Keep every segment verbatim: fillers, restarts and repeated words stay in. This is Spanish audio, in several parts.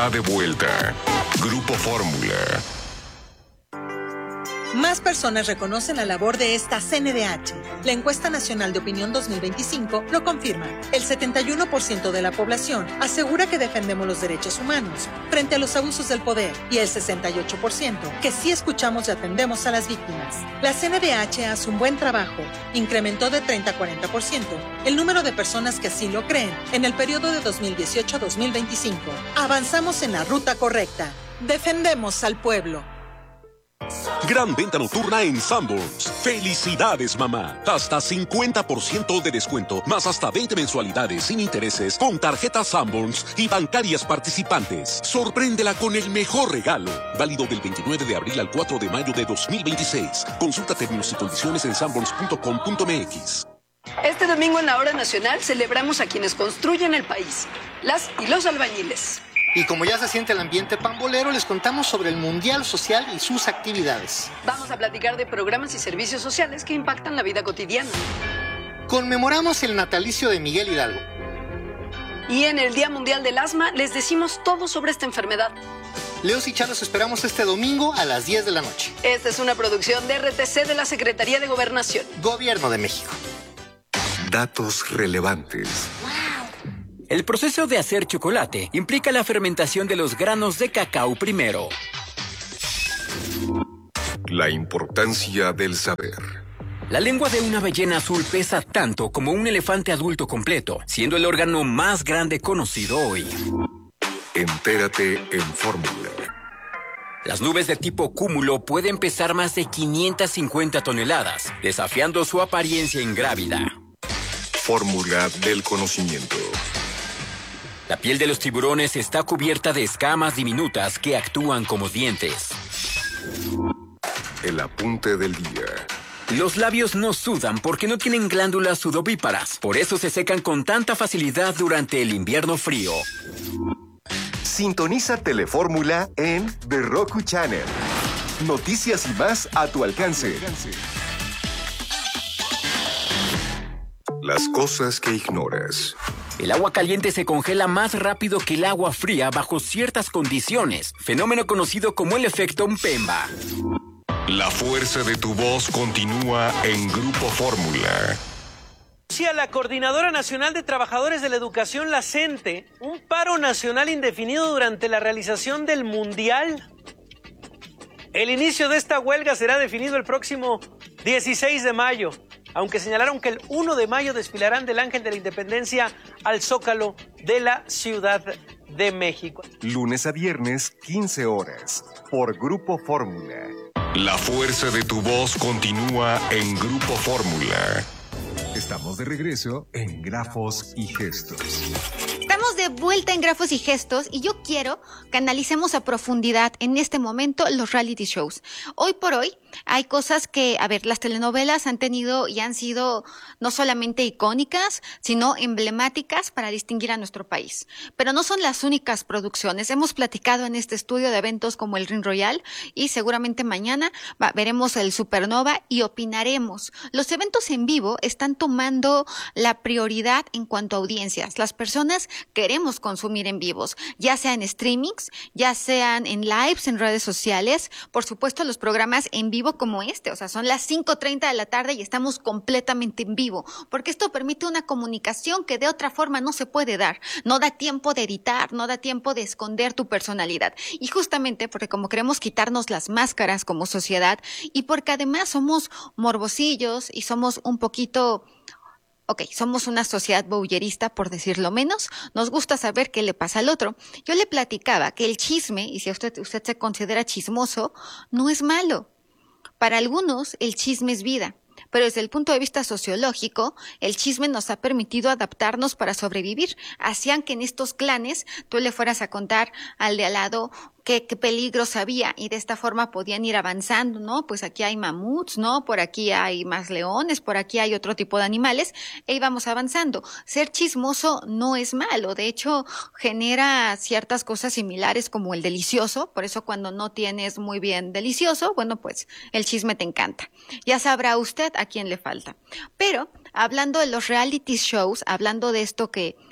está de vuelta. Grupo Fórmula. Más personas reconocen la labor de esta C N D H. La encuesta nacional de opinión dos mil veinticinco lo confirma. El setenta y uno por ciento de la población asegura que defendemos los derechos humanos frente a los abusos del poder y el sesenta y ocho por ciento que sí escuchamos y atendemos a las víctimas. La C N D H hace un buen trabajo. Incrementó de treinta a cuarenta por ciento el número de personas que así lo creen en el periodo de dos mil dieciocho a dos mil veinticinco. Avanzamos en la ruta correcta. Defendemos al pueblo. Gran venta nocturna en Sanborns. ¡Felicidades, mamá! Hasta cincuenta por ciento de descuento, más hasta veinte mensualidades sin intereses con tarjetas Sanborns y bancarias participantes. Sorpréndela con el mejor regalo. Válido del veintinueve de abril al cuatro de mayo de dos mil veintiséis. Consulta términos y condiciones en sanborns punto com punto m x. Este domingo en la Hora Nacional celebramos a quienes construyen el país, las y los albañiles. Y como ya se siente el ambiente pambolero, les contamos sobre el Mundial Social y sus actividades. Vamos a platicar de programas y servicios sociales que impactan la vida cotidiana. Conmemoramos el natalicio de Miguel Hidalgo. Y en el Día Mundial del Asma les decimos todo sobre esta enfermedad. Leos y Char los esperamos este domingo a las diez de la noche. Esta es una producción de R T C de la Secretaría de Gobernación. Gobierno de México. Datos relevantes. El proceso de hacer chocolate implica la fermentación de los granos de cacao primero. La importancia del saber. La lengua de una ballena azul pesa tanto como un elefante adulto completo, siendo el órgano más grande conocido hoy. Entérate en Fórmula. Las nubes de tipo cúmulo pueden pesar más de quinientas cincuenta toneladas, desafiando su apariencia ingrávida. Fórmula del conocimiento. La piel de los tiburones está cubierta de escamas diminutas que actúan como dientes. El apunte del día. Los labios no sudan porque no tienen glándulas sudovíparas. Por eso se secan con tanta facilidad durante el invierno frío. Sintoniza Telefórmula en The Roku Channel. Noticias y más a tu alcance. Las cosas que ignoras. El agua caliente se congela más rápido que el agua fría bajo ciertas condiciones, fenómeno conocido como el efecto Mpemba. La fuerza de tu voz continúa en Grupo Fórmula. A la Coordinadora Nacional de Trabajadores de la Educación, la CENTE, un paro nacional indefinido durante la realización del Mundial. El inicio de esta huelga será definido el próximo dieciséis de mayo. Aunque señalaron que el uno de mayo desfilarán del Ángel de la Independencia al Zócalo de la Ciudad de México. Lunes a viernes, quince horas, por Grupo Fórmula. La fuerza de tu voz continúa en Grupo Fórmula. Estamos de regreso en Grafos y Gestos. Estamos de vuelta en Grafos y Gestos y yo quiero que analicemos a profundidad en este momento los reality shows. Hoy por hoy hay cosas que, a ver, las telenovelas han tenido y han sido no solamente icónicas, sino emblemáticas para distinguir a nuestro país. Pero no son las únicas producciones. Hemos platicado en este estudio de eventos como el Ring Royal y seguramente mañana va, veremos el Supernova y opinaremos. Los eventos en vivo están tomando la prioridad en cuanto a audiencias. Las personas queremos consumir en vivos, ya sea en streamings, ya sean en lives, en redes sociales, por supuesto los programas en vivo como este, o sea, son las cinco treinta de la tarde y estamos completamente en vivo, porque esto permite una comunicación que de otra forma no se puede dar, no da tiempo de editar, no da tiempo de esconder tu personalidad, y justamente porque como queremos quitarnos las máscaras como sociedad, y porque además somos morbosillos y somos un poquito... Ok, somos una sociedad voyerista, por decirlo menos. Nos gusta saber qué le pasa al otro. Yo le platicaba que el chisme, y si usted, usted se considera chismoso, no es malo. Para algunos, el chisme es vida. Pero desde el punto de vista sociológico, el chisme nos ha permitido adaptarnos para sobrevivir. Hacían que en estos clanes tú le fueras a contar al de al lado qué, qué peligros había y de esta forma podían ir avanzando, ¿no? Pues aquí hay mamuts, ¿no? Por aquí hay más leones, por aquí hay otro tipo de animales e íbamos avanzando. Ser chismoso no es malo, de hecho genera ciertas cosas similares como el delicioso, por eso cuando no tienes muy bien delicioso, bueno, pues el chisme te encanta. Ya sabrá usted a quién le falta. Pero hablando de los reality shows, hablando de esto que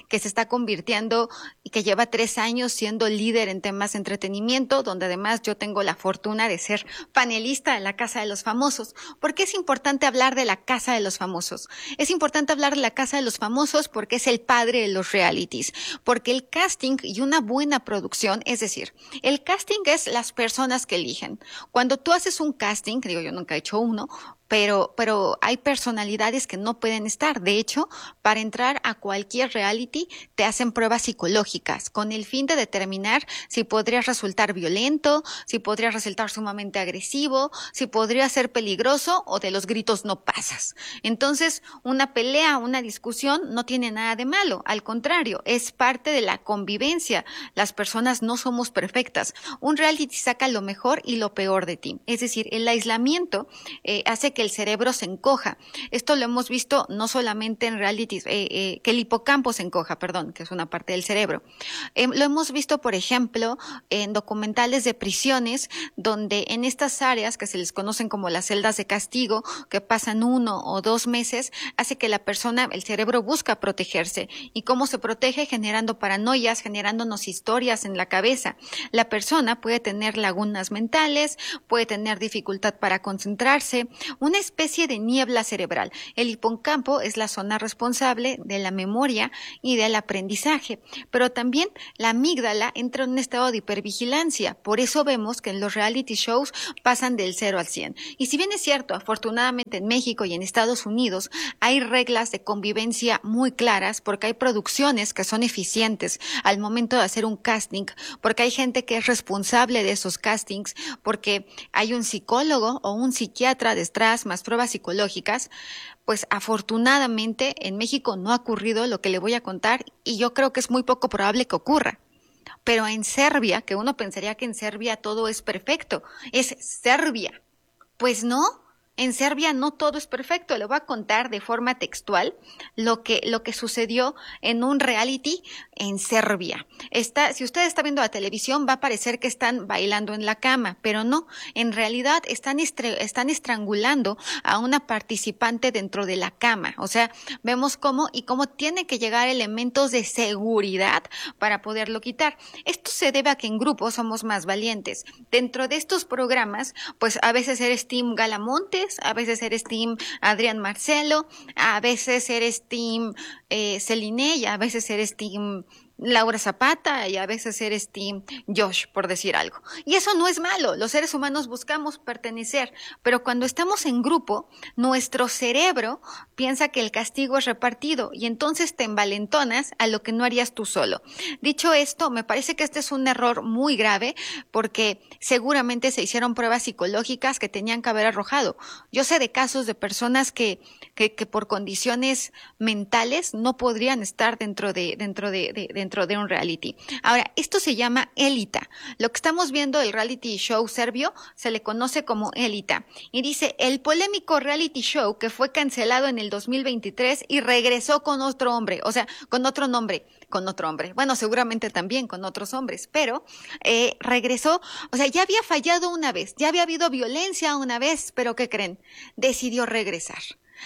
que se está convirtiendo y que lleva tres años siendo líder en temas de entretenimiento, donde además yo tengo la fortuna de ser panelista en la Casa de los Famosos. ¿Por qué es importante hablar de la Casa de los Famosos? Es importante hablar de la Casa de los Famosos porque es el padre de los realities, porque el casting y una buena producción, es decir, el casting es las personas que eligen. Cuando tú haces un casting, digo, yo nunca he hecho uno, pero, pero hay personalidades que no pueden estar. De hecho, para entrar a cualquier reality te hacen pruebas psicológicas con el fin de determinar si podrías resultar violento, si podrías resultar sumamente agresivo, si podrías ser peligroso o de los gritos no pasas. Entonces, una pelea, una discusión no tiene nada de malo. Al contrario, es parte de la convivencia. Las personas no somos perfectas. Un reality saca lo mejor y lo peor de ti. Es decir, el aislamiento eh, hace que el cerebro se encoja. Esto lo hemos visto no solamente en realities, eh, eh, que el hipocampo se encoja, perdón, que es una parte del cerebro. Eh, lo hemos visto, por ejemplo, en documentales de prisiones, donde en estas áreas que se les conocen como las celdas de castigo, que pasan uno o dos meses, hace que la persona, el cerebro busca protegerse. ¿Y cómo se protege? Generando paranoias, generándonos historias en la cabeza. La persona puede tener lagunas mentales, puede tener dificultad para concentrarse, una especie de niebla cerebral. El hipocampo es la zona responsable de la memoria y del aprendizaje, pero también la amígdala entra en un estado de hipervigilancia. Por eso vemos que en los reality shows pasan del cero al cien. Y si bien es cierto, afortunadamente en México y en Estados Unidos hay reglas de convivencia muy claras, porque hay producciones que son eficientes al momento de hacer un casting, porque hay gente que es responsable de esos castings, porque hay un psicólogo o un psiquiatra detrás, más pruebas psicológicas, pues afortunadamente en México no ha ocurrido lo que le voy a contar y yo creo que es muy poco probable que ocurra. Pero en Serbia, que uno pensaría que en Serbia todo es perfecto, es Serbia. Pues no. En Serbia no todo es perfecto. Le voy a contar de forma textual lo que, lo que sucedió en un reality en Serbia. Está, si usted está viendo la televisión, va a parecer que están bailando en la cama, pero no. En realidad están, estre, están estrangulando a una participante dentro de la cama. O sea, vemos cómo y cómo tiene que llegar elementos de seguridad para poderlo quitar. Esto se debe a que en grupo somos más valientes. Dentro de estos programas, pues a veces eres Team Galamonte, a veces eres team Adrián Marcelo, a veces eres team eh, Celine y a veces eres team Laura Zapata y a veces eres team Josh, por decir algo. Y eso no es malo, los seres humanos buscamos pertenecer, pero cuando estamos en grupo, nuestro cerebro piensa que el castigo es repartido y entonces te envalentonas a lo que no harías tú solo. Dicho esto, me parece que este es un error muy grave porque seguramente se hicieron pruebas psicológicas que tenían que haber arrojado. Yo sé de casos de personas que, que, que por condiciones mentales no podrían estar dentro de, dentro de, de, de dentro de un reality. Ahora, esto se llama Élita. Lo que estamos viendo, el reality show serbio, se le conoce como Élita. Y dice, el polémico reality show que fue cancelado en el dos mil veintitrés y regresó con otro hombre, o sea, con otro nombre, con otro hombre. Bueno, seguramente también con otros hombres, pero eh, regresó, o sea, ya había fallado una vez, ya había habido violencia una vez, pero ¿qué creen? Decidió regresar.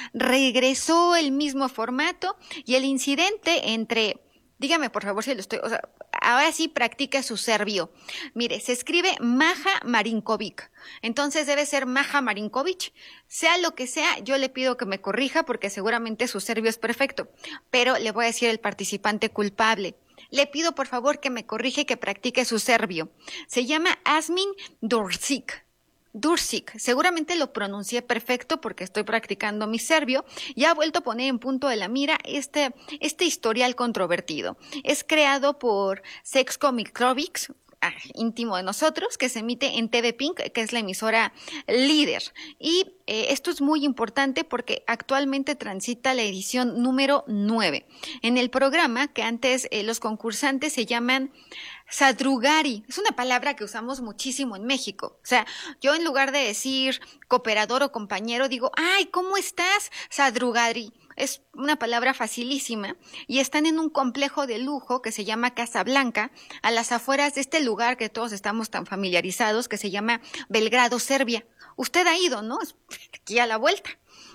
Regresó el mismo formato y el incidente entre... Dígame, por favor, si lo estoy... O sea, ahora sí practica su serbio. Mire, se escribe Maja Marinkovic. Entonces debe ser Maja Marinkovic. Sea lo que sea, yo le pido que me corrija porque seguramente su serbio es perfecto. Pero le voy a decir el participante culpable. Le pido, por favor, que me corrija y que practique su serbio. Se llama Asmin Dursic. Dursic, seguramente lo pronuncié perfecto porque estoy practicando mi serbio y ha vuelto a poner en punto de la mira este, este historial controvertido. Es creado por Sexko Mikrovic, ah, íntimo de nosotros, que se emite en T V Pink, que es la emisora líder. Y eh, esto es muy importante porque actualmente transita la edición número nueve. En el programa, que antes eh, los concursantes se llaman Sadrugari, es una palabra que usamos muchísimo en México. O sea, yo en lugar de decir cooperador o compañero, digo, ay, ¿cómo estás, Sadrugari? Es una palabra facilísima y están en un complejo de lujo que se llama Casa Blanca, a las afueras de este lugar que todos estamos tan familiarizados, que se llama Belgrado, Serbia. Usted ha ido, ¿no? Es aquí a la vuelta.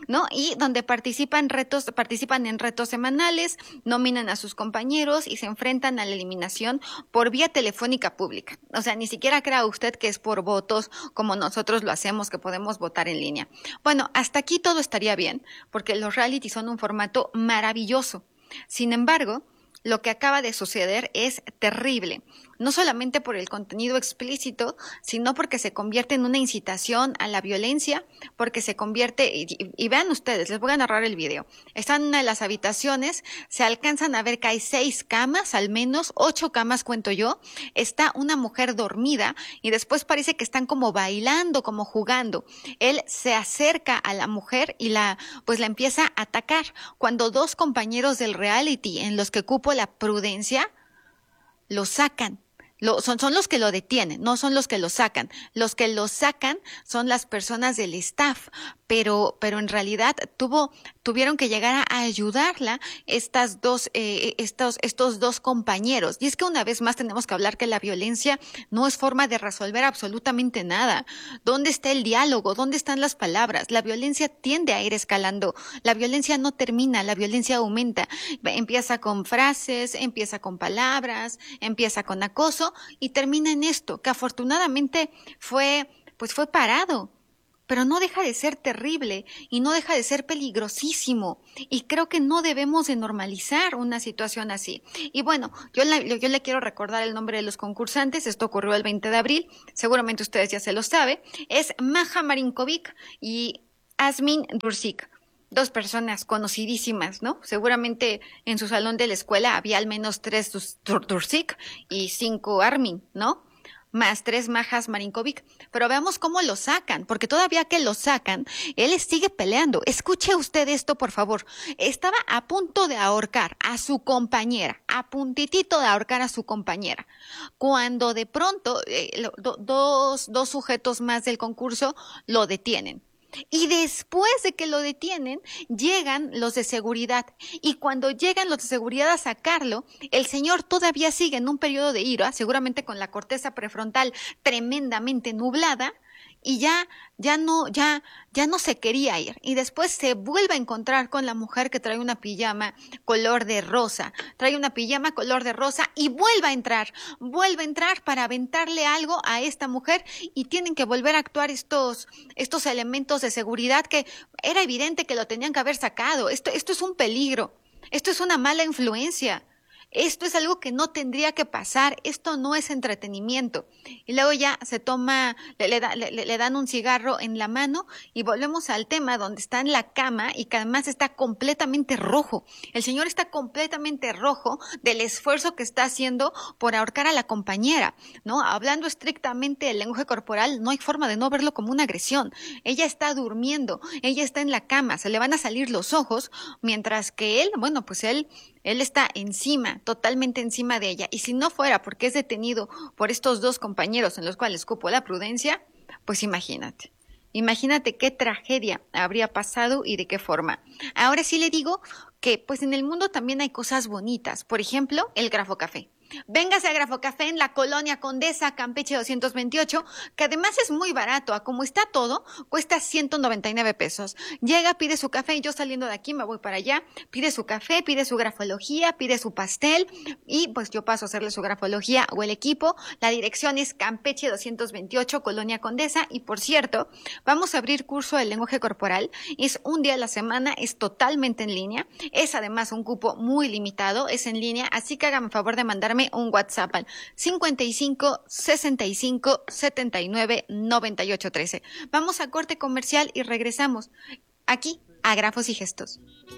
¿no? Y donde participan retos, participan en retos semanales, nominan a sus compañeros y se enfrentan a la eliminación por vía telefónica pública. O sea, ni siquiera crea usted que es por votos como nosotros lo hacemos, que podemos votar en línea. Bueno, hasta aquí todo estaría bien, porque los reality son un formato maravilloso. Sin embargo, lo que acaba de suceder es terrible, no solamente por el contenido explícito, sino porque se convierte en una incitación a la violencia, porque se convierte, y, y, y vean ustedes, les voy a narrar el video, están en una de las habitaciones, se alcanzan a ver que hay seis camas, al menos, ocho camas cuento yo, está una mujer dormida y después parece que están como bailando, como jugando. Él se acerca a la mujer y la, pues la empieza a atacar, cuando dos compañeros del reality en los que cupo la prudencia, lo sacan. Lo, son, son los que lo detienen, no son los que lo sacan. Los que lo sacan son las personas del staff, pero, pero en realidad tuvo, tuvieron que llegar a ayudarla estas dos, eh, estos, estos dos compañeros. Y es que una vez más tenemos que hablar que la violencia no es forma de resolver absolutamente nada. ¿Dónde está el diálogo? ¿Dónde están las palabras? La violencia tiende a ir escalando. La violencia no termina, la violencia aumenta. Empieza con frases, empieza con palabras, empieza con acoso y termina en esto, que afortunadamente fue, pues fue parado. Pero no deja de ser terrible y no deja de ser peligrosísimo. Y creo que no debemos de normalizar una situación así. Y bueno, yo, la, yo le quiero recordar el nombre de los concursantes. Esto ocurrió el veinte de abril. Seguramente ustedes ya se lo saben. Es Maja Marinkovic y Asmin Dursic. Dos personas conocidísimas, ¿no? Seguramente en su salón de la escuela había al menos tres Dursic y cinco Armin, ¿no? Más tres Majas Marinkovic, pero veamos cómo lo sacan, porque todavía que lo sacan, él sigue peleando. Escuche usted esto, por favor. Estaba a punto de ahorcar a su compañera, a puntitito de ahorcar a su compañera, cuando de pronto eh, lo, do, dos, dos sujetos más del concurso lo detienen. Y después de que lo detienen, llegan los de seguridad. Y cuando llegan los de seguridad a sacarlo, el señor todavía sigue en un periodo de ira, seguramente con la corteza prefrontal tremendamente nublada, y ya, ya no, ya, ya no se quería ir. Y después se vuelve a encontrar con la mujer que trae una pijama color de rosa. Trae una pijama color de rosa y vuelve a entrar. Vuelve a entrar para aventarle algo a esta mujer y tienen que volver a actuar estos, estos elementos de seguridad que era evidente que lo tenían que haber sacado. Esto, esto es un peligro. Esto es una mala influencia. Esto es algo que no tendría que pasar, esto no es entretenimiento. Y luego ya se toma, le, le, da, le, le dan un cigarro en la mano y volvemos al tema donde está en la cama y que además está completamente rojo. El señor está completamente rojo del esfuerzo que está haciendo por ahorcar a la compañera, ¿no? Hablando estrictamente del lenguaje corporal, no hay forma de no verlo como una agresión. Ella está durmiendo, ella está en la cama, se le van a salir los ojos, mientras que él, bueno, pues él... Él está encima, totalmente encima de ella. Y si no fuera porque es detenido por estos dos compañeros en los cuales cupo la prudencia, pues imagínate. Imagínate qué tragedia habría pasado y de qué forma. Ahora sí le digo que pues en el mundo también hay cosas bonitas. Por ejemplo, el Grafo Café. Véngase a Grafo Café en la Colonia Condesa, Campeche doscientos veintiocho, que además es muy barato. A como está todo, cuesta ciento noventa y nueve pesos. Llega, pide su café y yo saliendo de aquí me voy para allá. Pide su café, pide su grafología, pide su pastel y pues yo paso a hacerle su grafología o el equipo. La dirección es Campeche doscientos veintiocho, Colonia Condesa. Y por cierto, vamos a abrir curso de lenguaje corporal. Es un día a la semana, es totalmente en línea. Es además un cupo muy limitado, es en línea, así que hágame favor de mandarme un WhatsApp al cincuenta y cinco, sesenta y cinco, setenta y nueve, noventa y ocho, trece. Vamos a corte comercial y regresamos aquí a Grafos y Gestos.